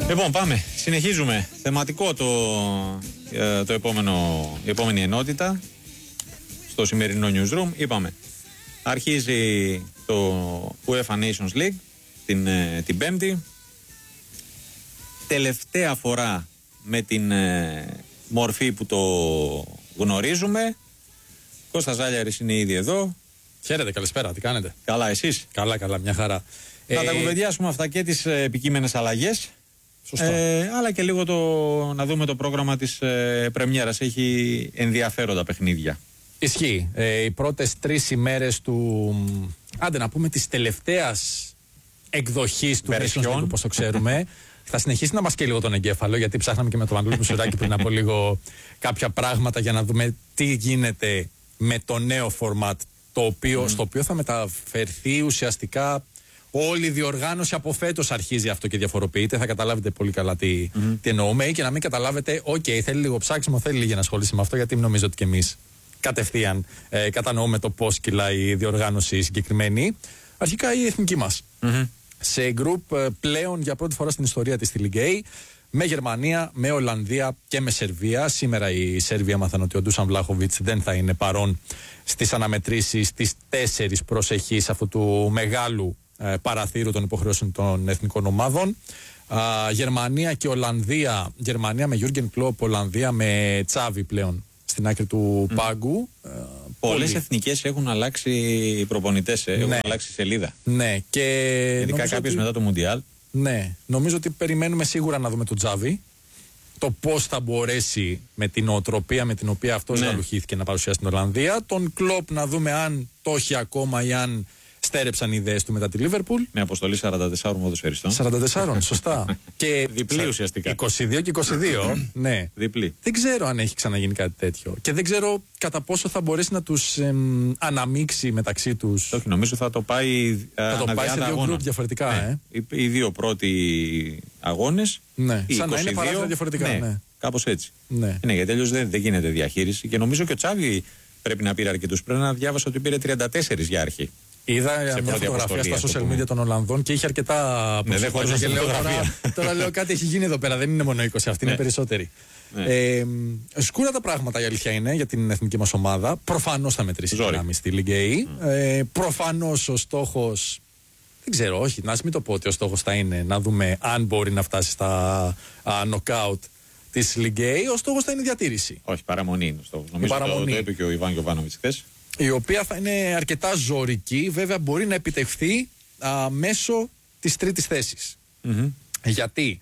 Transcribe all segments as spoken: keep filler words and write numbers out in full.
Λοιπόν, πάμε. Συνεχίζουμε. Θεματικό το, το επόμενο, η επόμενη ενότητα στο σημερινό newsroom. Είπαμε, αρχίζει το UEFA Nations League την, την Πέμπτη. Τελευταία φορά με την ε, μορφή που το γνωρίζουμε. Κώστας Ζάλιαρης είναι ήδη εδώ. Χαίρετε, καλησπέρα, τι κάνετε? Καλά, εσείς? Καλά, καλά, μια χαρά. Θα ε... τα κουβεντιάσουμε αυτά και τις επικείμενες αλλαγές. Σωστά. Ε, αλλά και λίγο το, να δούμε το πρόγραμμα της ε, πρεμιέρας. Έχει ενδιαφέροντα παιχνίδια. Ισχύει. Ε, οι πρώτες τρεις ημέρες του, άντε να πούμε, της τελευταίας εκδοχής του Nations League, όπως το ξέρουμε. Θα συνεχίσει να μας καίει λίγο τον εγκέφαλο, γιατί ψάχναμε και με τον Μαγκλού Μουσουράκη πριν από λίγο κάποια πράγματα για να δούμε τι γίνεται με το νέο format, το οποίο, mm. στο οποίο θα μεταφερθεί ουσιαστικά όλη η διοργάνωση. Από φέτος αρχίζει αυτό και διαφοροποιείται. Θα καταλάβετε πολύ καλά τι, mm. τι εννοούμε, ή και να μην καταλάβετε, οκ, okay, θέλει λίγο ψάξιμο, θέλει λίγη ενασχόληση με αυτό, γιατί νομίζω ότι και εμείς κατευθείαν ε, κατανοούμε το πώς κυλάει η διοργάνωση συγκεκριμένη. Αρχικά η εθνική μας. Mm-hmm. Σε γκρουπ πλέον για πρώτη φορά στην ιστορία της στη Ligue A, με Γερμανία, με Ολλανδία και με Σερβία. Σήμερα η Σέρβια μάθαν ότι ο Ντούσαν Βλάχοβιτς δεν θα είναι παρόν στις αναμετρήσεις της τέσσερις προσεχής αυτού του μεγάλου ε, παραθύρου των υποχρεώσεων των εθνικών ομάδων. Α, Γερμανία και Ολλανδία. Γερμανία με Γιούργεν Κλόπ, Ολλανδία με Τσάβι πλέον στην άκρη του mm. πάγκου. Πολλές εθνικές έχουν αλλάξει προπονητές, ναι. Έχουν αλλάξει σελίδα. Ναι, και ειδικά κάποιος ότι... μετά το Μουντιάλ. Ναι, νομίζω ότι περιμένουμε σίγουρα να δούμε τον Τζάβι. Το πώς θα μπορέσει με την οτροπία με την οποία αυτός ναι. γαλουχήθηκε να παρουσιάσει την Ολλανδία. Τον Κλόπ να δούμε αν το έχει ακόμα ή αν στέρεψαν οι ιδέες του μετά τη Λίβερπουλ. Με αποστολή σαράντα τεσσάρων ποδοσφαιριστών. σαράντα τέσσερα, σωστά. Και διπλή ουσιαστικά. είκοσι δύο και είκοσι δύο. Ναι. Διπλή. Δεν ξέρω αν έχει ξαναγίνει κάτι τέτοιο. Και δεν ξέρω κατά πόσο θα μπορέσει να τους εμ, αναμίξει μεταξύ τους. Όχι, νομίζω θα το πάει. Θα το πάει σε δύο γκρουπ διαφορετικά. Ναι. Ε. Οι, οι δύο πρώτοι αγώνες. Ναι. Σαν να είναι παράθυρα διαφορετικά. Ναι. Ναι. Κάπως έτσι. Ναι. Ναι, γιατί αλλιώς δεν, δεν γίνεται διαχείριση. Και νομίζω και ο Τσάβι πρέπει να πήρε αρκετούς. Πρέπει να διάβασα ότι πήρε τριάντα τέσσερα για αρχή. Είδα μια φωτογραφία στα social media των Ολλανδών και είχε αρκετά προσεχώς. Ναι, και λέω τώρα, τώρα λέω κάτι έχει γίνει εδώ πέρα. Δεν είναι μόνο είκοσι, αυτοί είναι περισσότεροι. Ναι. Ε, σκούρα τα πράγματα η αλήθεια είναι για την εθνική μας ομάδα. Προφανώς θα μετρήσει δυνάμει στη Ligue A. Mm. Ε, προφανώς ο στόχος. Δεν ξέρω, όχι, να μην το πω ότι ο στόχος θα είναι να δούμε αν μπορεί να φτάσει στα knockout της Ligue A. Ο στόχος θα είναι η διατήρηση. Όχι, παραμονή είναι ο στόχος. Νομίζω το, το είπε και ο Ιβάν Γιοβάνοβιτς χθες. Η οποία θα είναι αρκετά ζωρική, βέβαια μπορεί να επιτευχθεί α, μέσω της τρίτης θέσης. Mm-hmm. Γιατί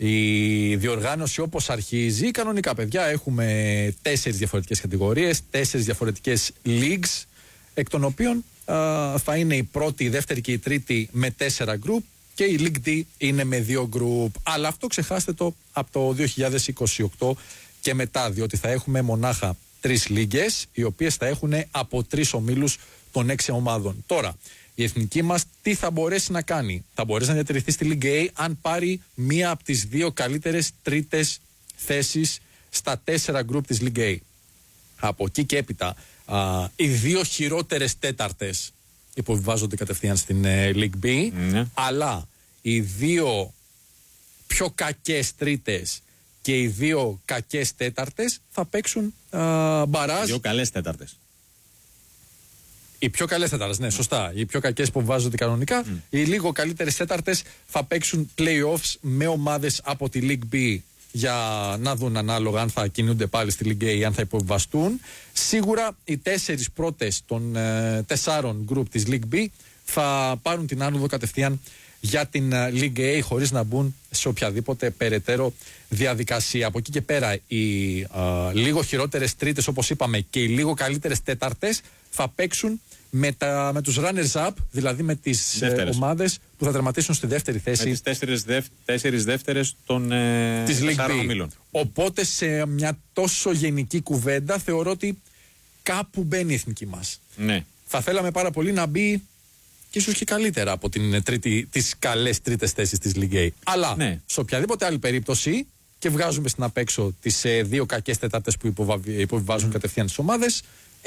η διοργάνωση όπως αρχίζει, κανονικά παιδιά έχουμε τέσσερις διαφορετικές κατηγορίες, τέσσερις διαφορετικές leagues, εκ των οποίων α, θα είναι η πρώτη, η δεύτερη και η τρίτη με τέσσερα γκρουπ και η League D είναι με δύο γκρουπ. Αλλά αυτό ξεχάστε το από το δύο χιλιάδες είκοσι οκτώ και μετά, διότι θα έχουμε μονάχα τρεις λίγκες, οι οποίες θα έχουν από τρεις ομίλους των έξι ομάδων. Τώρα, η εθνική μας τι θα μπορέσει να κάνει? Θα μπορέσει να διατηρηθεί στη Ligue A αν πάρει μία από τις δύο καλύτερες τρίτες θέσεις στα τέσσερα γκρουπ της Ligue A. Από εκεί και έπειτα, α, οι δύο χειρότερες τέταρτες υποβιβάζονται κατευθείαν στην ε, Ligue B, mm. αλλά οι δύο πιο κακές τρίτες και οι δύο κακές τέταρτες θα παίξουν α, μπαράζ. Δύο καλές τέταρτες. Οι πιο καλές τέταρτες, ναι, σωστά. Οι πιο κακές που βάζονται κανονικά. Mm. Οι λίγο καλύτερες τέταρτες θα παίξουν play-offs με ομάδες από τη Ligue B για να δουν ανάλογα αν θα κινούνται πάλι στη Ligue A ή αν θα υποβιβαστούν. Σίγουρα οι τέσσερις πρώτες των ε, τεσσάρων γκρουπ της Ligue B θα πάρουν την άνοδο κατευθείαν για την Ligue A χωρίς να μπουν σε οποιαδήποτε περαιτέρω διαδικασία. Από εκεί και πέρα οι α, λίγο χειρότερες τρίτες, όπως είπαμε, και οι λίγο καλύτερες τέταρτες θα παίξουν με, τα, με τους runners up, δηλαδή με τις ε, ομάδες που θα τερματίσουν στη δεύτερη θέση. Με τις τέσσερις, δεύ, τέσσερις δεύτερες των ε, της Ligue B. ομίλων. Οπότε σε μια τόσο γενική κουβέντα θεωρώ ότι κάπου μπαίνει η εθνική μας. Ναι. Θα θέλαμε πάρα πολύ να μπει και ίσως και καλύτερα από την τρίτη, τις καλές τρίτες θέσεις της Ligue A. Αλλά ναι. σε οποιαδήποτε άλλη περίπτωση, και βγάζουμε στην απέξω τις ε, δύο κακές τετάρτες που υποβιβάζουν mm. κατευθείαν τις ομάδες,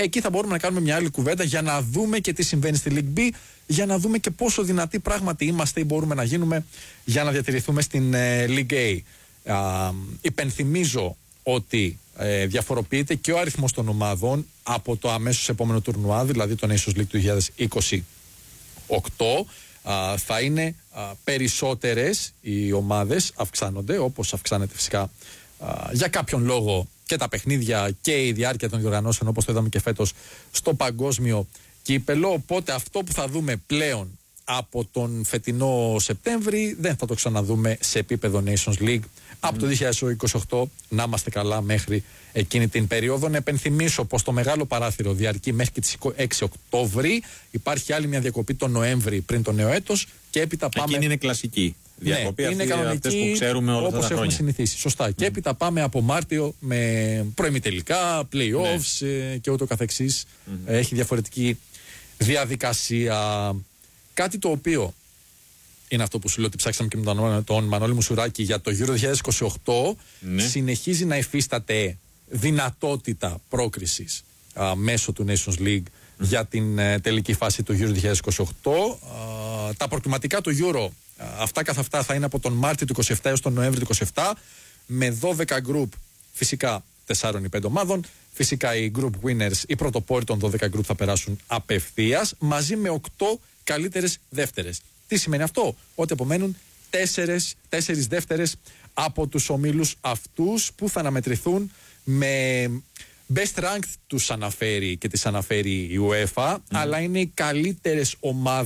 εκεί θα μπορούμε να κάνουμε μια άλλη κουβέντα για να δούμε και τι συμβαίνει στη League B, για να δούμε και πόσο δυνατοί πράγματι είμαστε ή μπορούμε να γίνουμε για να διατηρηθούμε στην ε, League A. Α, υπενθυμίζω ότι ε, διαφοροποιείται και ο αριθμός των ομάδων από το αμέσως επόμενο τουρνουά, δηλαδή το Nations League του δύο χιλιάδες είκοσι οκτώ. Α, θα είναι α, περισσότερες οι ομάδες, αυξάνονται, όπως αυξάνεται φυσικά α, για κάποιον λόγο και τα παιχνίδια και η διάρκεια των διοργανώσεων, όπως το είδαμε και φέτος στο παγκόσμιο κύπελο. Οπότε αυτό που θα δούμε πλέον από τον φετινό Σεπτέμβρη δεν θα το ξαναδούμε σε επίπεδο Nations League από το δύο χιλιάδες είκοσι οκτώ. Να είμαστε καλά μέχρι εκείνη την περίοδο. Να επενθυμίσω πως το μεγάλο παράθυρο διαρκεί μέχρι και τις έξι Οκτώβρη. Υπάρχει άλλη μια διακοπή τον Νοέμβρη πριν το νέο έτος και έπειτα πάμε. Εκείνη είναι κλασική διακοπή, ναι, αυτή, είναι κανονική, αυτές που ξέρουμε όλα αυτά τα χρόνια. Όπως έχουμε συνηθίσει. Σωστά. Mm. Και έπειτα πάμε από Μάρτιο με προημιτελικά, playoffs ναι. και ούτω καθεξής. Mm-hmm. Έχει διαφορετική διαδικασία. Κάτι το οποίο είναι αυτό που σου λέω ότι ψάξαμε και με τον, τον Μανώλη Μουσουράκη για το Euro δύο χιλιάδες είκοσι οκτώ. Ναι. Συνεχίζει να υφίσταται δυνατότητα πρόκρισης α, μέσω του Nations League mm. για την ε, τελική φάση του Euro δύο χιλιάδες είκοσι οκτώ. Α, τα προκριματικά του Euro, α, αυτά καθ' αυτά θα είναι από τον Μάρτιο του είκοσι επτά έως τον Νοέμβριο του είκοσι επτά, με δώδεκα γκρουπ, φυσικά τεσσάρων ή πέντε ομάδων. Φυσικά οι group winners, οι πρωτοπόροι των δώδεκα γκρουπ θα περάσουν απευθείας, μαζί με οκτώ καλύτερες δεύτερες. Τι σημαίνει αυτό? Ότι απομένουν τέσσερις, τέσσερις δεύτερες από τους ομίλους αυτούς που θα αναμετρηθούν με best ranked τους αναφέρει και τις αναφέρει η UEFA, mm. αλλά είναι οι καλύτερες ομάδες